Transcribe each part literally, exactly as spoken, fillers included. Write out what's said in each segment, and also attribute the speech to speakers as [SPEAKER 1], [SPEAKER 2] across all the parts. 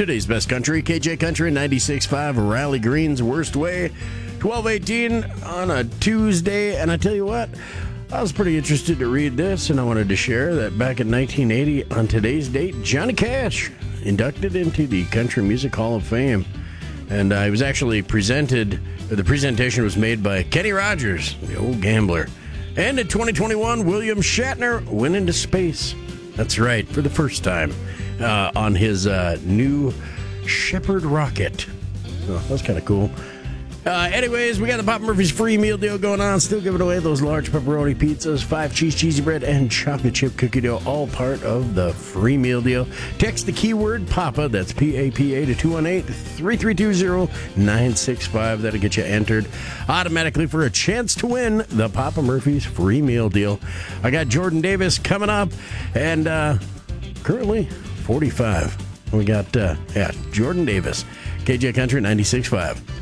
[SPEAKER 1] Today's best country, K J Country ninety-six point five, Rally Green's Worst Way, twelve eighteen on a Tuesday. And I tell you what, I was pretty interested to read this, and I wanted to share that back in nineteen eighty, on today's date, Johnny Cash inducted into the Country Music Hall of Fame. And uh, he was actually presented, the presentation was made by Kenny Rogers, the old gambler. And in twenty twenty-one, William Shatner went into space. That's right, for the first time uh, on his uh, new Shepard rocket. Oh, that's kind of cool. Uh, anyways, we got the Papa Murphy's free meal deal going on. Still giving away those large pepperoni pizzas, five cheese cheesy bread, and chocolate chip cookie dough, all part of the free meal deal. Text the keyword PAPA, that's P A P A, to two one eight, three three two zero, nine six five. That'll get you entered automatically for a chance to win the Papa Murphy's free meal deal. I got Jordan Davis coming up, and uh, currently forty-five. We got, uh, yeah, Jordan Davis, K J Country ninety-six point five.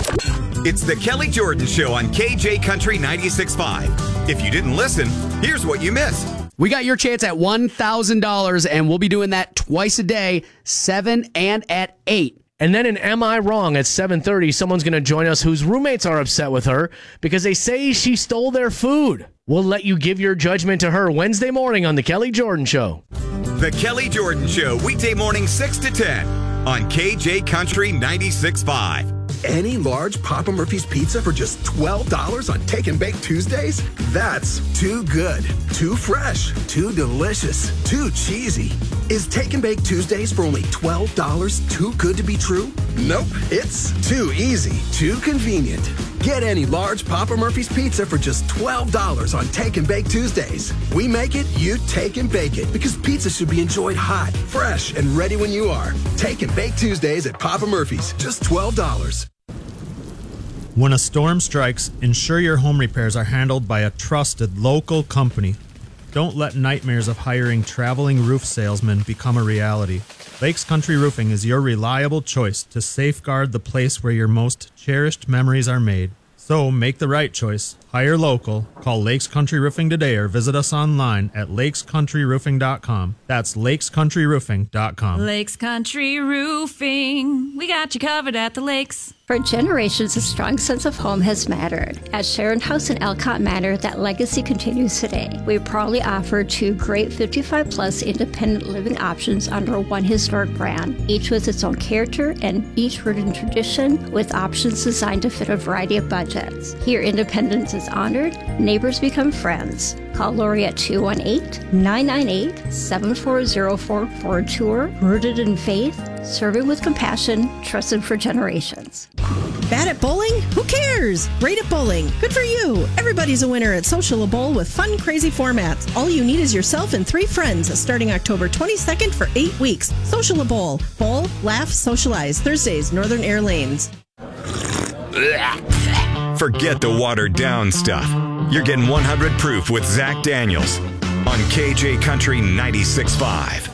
[SPEAKER 2] It's the Kelly Jordan Show on K J Country ninety-six point five. If you didn't listen, here's what you missed.
[SPEAKER 3] We got your chance at one thousand dollars, and we'll be doing that twice a day, seven and at eight.
[SPEAKER 4] And then in Am I Wrong at seven thirty, someone's going to join us whose roommates are upset with her because they say she stole their food. We'll let you give your judgment to her Wednesday morning on the Kelly Jordan Show.
[SPEAKER 2] The Kelly Jordan Show, weekday morning six to ten on K J Country ninety-six point five.
[SPEAKER 5] Any large Papa Murphy's pizza for just twelve dollars on Take and Bake Tuesdays? That's too good, too fresh, too delicious, too cheesy. Is Take and Bake Tuesdays for only twelve dollars too good to be true? Nope, it's too easy, too convenient. Get any large Papa Murphy's pizza for just twelve dollars on Take and Bake Tuesdays. We make it, you take and bake it, because pizza should be enjoyed hot, fresh, and ready when you are. Take and Bake Tuesdays at Papa Murphy's, just twelve dollars.
[SPEAKER 6] When a storm strikes, ensure your home repairs are handled by a trusted local company. Don't let nightmares of hiring traveling roof salesmen become a reality. Lakes Country Roofing is your reliable choice to safeguard the place where your most cherished memories are made. So make the right choice. Hire local. Call Lakes Country Roofing today or visit us online at lakes country roofing dot com. That's lakes country roofing dot com.
[SPEAKER 7] Lakes Country Roofing. We got you covered at the lakes.
[SPEAKER 8] For generations, a strong sense of home has mattered. At Sharon House in Elcott Manor, that legacy continues today. We proudly offer two great fifty-five plus independent living options under one historic brand, each with its own character and each rooted in tradition, with options designed to fit a variety of budgets. Here, independence is honored, neighbors become friends. Call Lori at two one eight, nine nine eight, seven four zero four for a tour, rooted in faith, serving with compassion, trusted for generations.
[SPEAKER 9] Bad at bowling? Who cares? Great at bowling. Good for you. Everybody's a winner at Social Bowl with fun, crazy formats. All you need is yourself and three friends starting October twenty-second for eight weeks. Social Bowl. Bowl, laugh, socialize. Thursdays, Northern Air Lanes.
[SPEAKER 2] Forget the watered down stuff. You're getting one hundred proof with Zach Daniels on K J Country ninety-six point five.